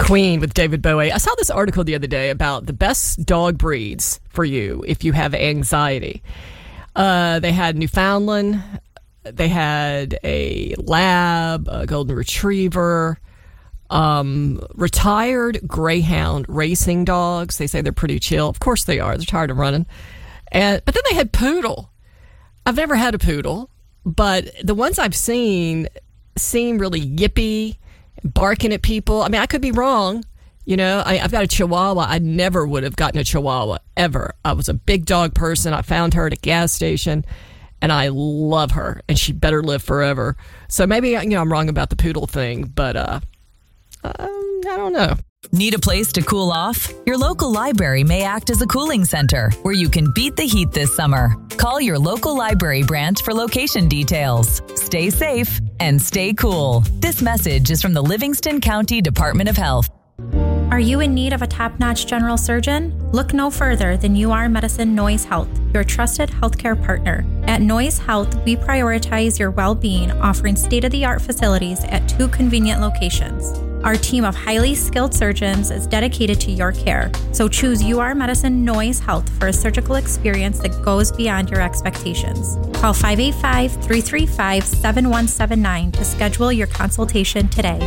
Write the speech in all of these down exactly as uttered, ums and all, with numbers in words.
Queen with David Bowie. I saw this article the other day about the best dog breeds for you if you have anxiety. Uh, they had Newfoundland, they had a Lab, a Golden Retriever, um, retired Greyhound racing dogs. They say they're pretty chill. Of course they are. They're tired of running. And but then they had Poodle. I've never had a Poodle, but the ones I've seen seem really yippy, barking at people. I mean, I could be wrong. You know, I, I've got a Chihuahua. I never would have gotten a Chihuahua, ever. I was a big dog person. I found her at a gas station, and I love her, and she better live forever. So maybe, you know, I'm wrong about the Poodle thing, but uh, um, I don't know. Need a place to cool off? Your local library may act as a cooling center where you can beat the heat this summer. Call your local library branch for location details. Stay safe and stay cool. This message is from the Livingston County Department of Health. Are you in need of a top-notch general surgeon? Look no further than U R Medicine Noyes Health, your trusted healthcare partner. At Noyes Health, we prioritize your well-being, offering state-of-the-art facilities at two convenient locations. Our team of highly skilled surgeons is dedicated to your care, so choose U R Medicine Noyes Health for a surgical experience that goes beyond your expectations. Call five eight five, three three five, seven one seven nine to schedule your consultation today.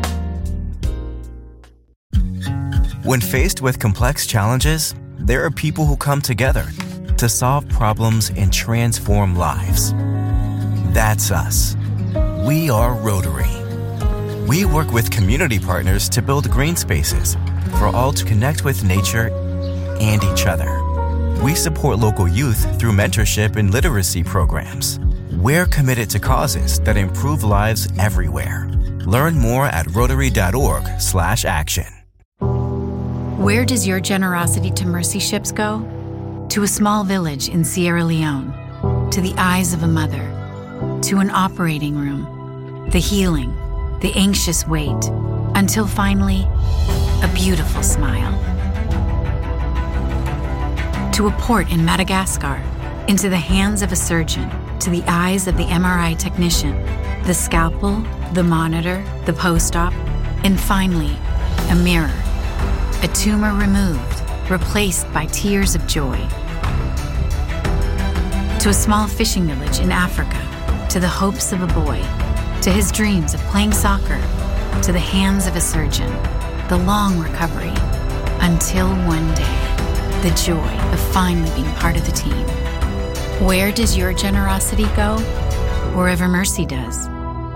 When faced with complex challenges, there are people who come together to solve problems and transform lives. That's us. We are Rotary. We work with community partners to build green spaces for all to connect with nature and each other. We support local youth through mentorship and literacy programs. We're committed to causes that improve lives everywhere. Learn more at rotary.org slash action. Where does your generosity to mercy ships go? To a small village in Sierra Leone, to the eyes of a mother, to an operating room, the healing, the anxious wait, until finally, a beautiful smile. To a port in Madagascar, into the hands of a surgeon, to the eyes of the M R I technician, the scalpel, the monitor, the post-op, and finally, a mirror. A tumor removed, replaced by tears of joy. To a small fishing village in Africa, to the hopes of a boy, to his dreams of playing soccer, to the hands of a surgeon, the long recovery, until one day, the joy of finally being part of the team. Where does your generosity go? Wherever mercy does.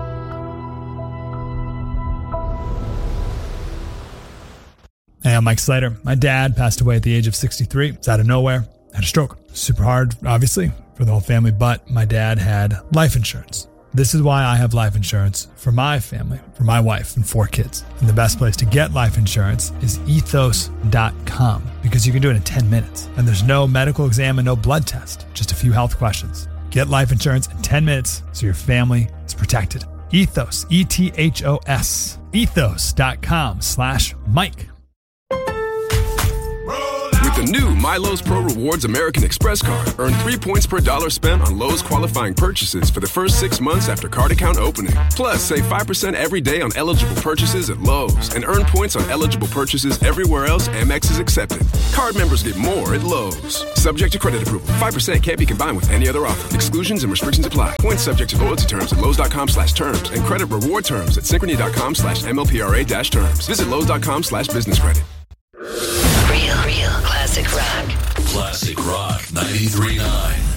Hey, I'm Mike Slater. My dad passed away at the age of sixty-three. It's out of nowhere. Had a stroke. Super hard, obviously, for the whole family, but my dad had life insurance. This is why I have life insurance for my family, for my wife and four kids. And the best place to get life insurance is ethos dot com because you can do it in ten minutes. And there's no medical exam and no blood test, just a few health questions. Get life insurance in ten minutes so your family is protected. Ethos, E T H O S, ethos dot com slash Mike. With the new MyLowe's Pro Rewards American Express card, earn three points per dollar spent on Lowe's qualifying purchases for the first six months after card account opening. Plus, save five percent every day on eligible purchases at Lowe's and earn points on eligible purchases everywhere else Amex is accepted. Card members get more at Lowe's. Subject to credit approval. five percent can't be combined with any other offer. Exclusions and restrictions apply. Points subject to loyalty terms at Lowe's dot com slash terms and credit reward terms at Synchrony dot com slash M L P R A dash terms. Visit Lowe's dot com slash business credit. Real, real classic rock. Classic Rock ninety-three point nine.